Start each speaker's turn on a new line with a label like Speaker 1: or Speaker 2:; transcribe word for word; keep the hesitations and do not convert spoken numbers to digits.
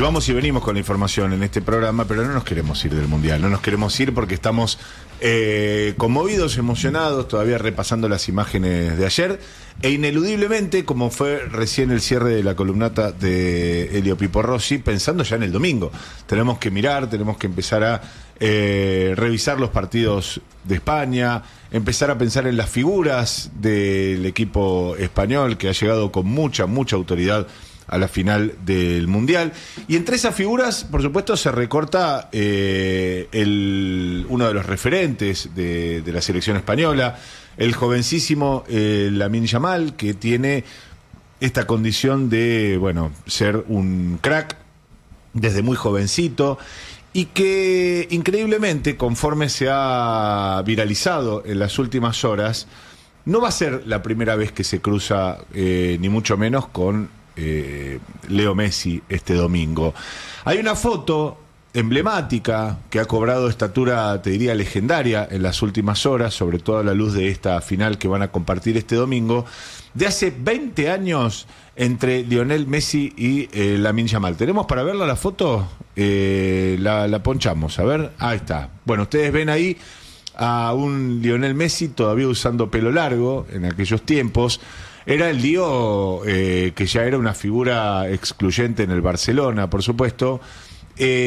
Speaker 1: vamos y venimos con la información en este programa, pero no nos queremos ir del Mundial, no nos queremos ir porque estamos eh, conmovidos, emocionados, todavía repasando las imágenes de ayer, e ineludiblemente, como fue recién el cierre de la columnata de Elio Pipo Rossi, pensando ya en el domingo. Tenemos que mirar, tenemos que empezar a eh, revisar los partidos de España, empezar a pensar en las figuras del equipo español, que ha llegado con mucha, mucha autoridad a la final del Mundial. Y entre esas figuras, por supuesto, se recorta eh, el, uno de los referentes de, de la selección española, el jovencísimo eh, Lamine Yamal, que tiene esta condición de, bueno, ser un crack desde muy jovencito, y que increíblemente, conforme se ha viralizado en las últimas horas, no va a ser la primera vez que se cruza, eh, ni mucho menos, con Eh, Leo Messi este domingo. Hay una foto emblemática que ha cobrado estatura, te diría, legendaria en las últimas horas, sobre todo a la luz de esta final que van a compartir este domingo, de hace veinte años entre Lionel Messi y eh, Lamine Yamal. ¿Tenemos para verla la foto? Eh, la, la ponchamos, a ver, ahí está. Bueno, ustedes ven ahí a un Lionel Messi todavía usando pelo largo en aquellos tiempos. Era el lío eh, que ya era una figura excluyente en el Barcelona, por supuesto. Eh,